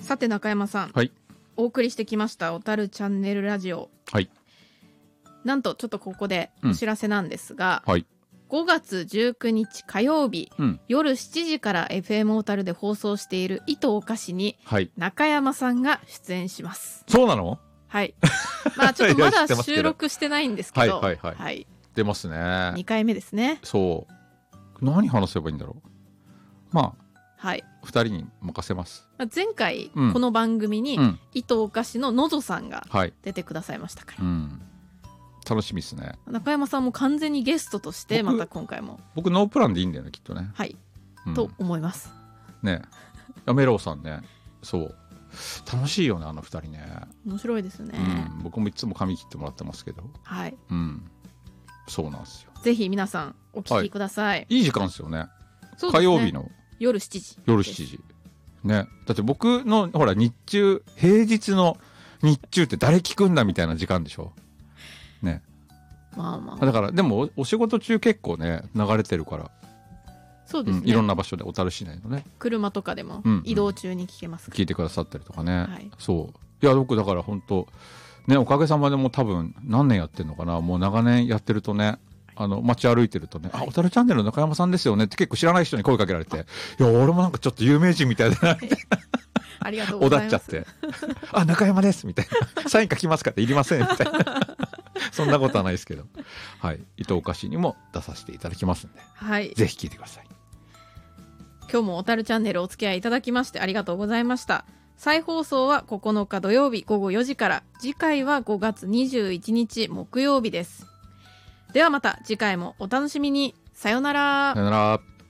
さて中山さん、 はい。 お送りしてきました小樽チャンネルラジオ、 はい。 なんとちょっとここでお知らせなんですが、 はい。 5月19日火曜日、夜7時から FM 小樽で放送している糸おかしにはい。 中山さんが出演します。 そうなの？ はいまあちょっとまだいや知ってますけど収録してないんですけど、 はいはいはい出ますね。 2回目ですね。 そう何話せばいいんだろう。まあはい、 2人に任せます。 前回うんこの番組に糸おかしののぞさんがはい。 出てくださいましたから、 楽しみですね。 中山さんも完全にゲストとしてまた今回も僕ノープランでいいんだよねきっとね。 はい、と思いますね。やめろうさんね。そう楽しいよねあの2人ね。 面白いですね、 僕もいつも髪切ってもらってますけど。 はい、 そうなんですよ。 ぜひ皆さんお聞きください。 いい時間ですよね。 そうですね、 火曜日の夜7時夜7時ね。だって僕のほら日中平日の日中って誰聞くんだみたいな時間でしょね。 まあまあだからでも お仕事中結構ね流れてるから。 そうですね、 いろんな場所で小樽市内のね車とかでも移動中に聞けますから、 聞いてくださったりとかね、 はい、 そういや僕だから本当ねおかげさまでもう多分何年やってんのかな。もう長年やってるとね街歩いてるとね、あ、小樽チャンネルの中山さんですよねって結構知らない人に声かけられて、いや、俺もなんかちょっと有名人みたいだな、みたいな。 ありがとうございます。 おだっちゃって。あ、中山です、みたいな。サイン書きますかっていりません、みたいな。そんなことはないですけど。はい。糸おかしにも出させていただきますんで。 はい。 ぜひ聞いてください。 今日も小樽チャンネルお付き合いいただきましてありがとうございました。再放送は9日土曜日午後4時から、次回は5月21日木曜日です。ではまた次回もお楽しみに。さよなら。 さよなら。